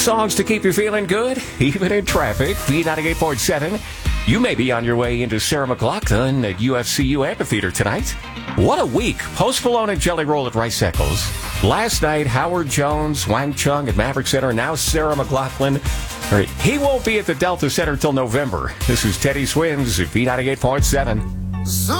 Songs to keep you feeling good, even in traffic. B98.7. You may be on your way into Sarah McLachlan at UFCU Amphitheater tonight. What a week. Post Malone and Jelly Roll at Rice Eccles. Last night, Howard Jones, Wang Chung at Maverick Center. Now Sarah McLachlan. All right, he won't be at the Delta Center till November. This is Teddy Swims at B98.7.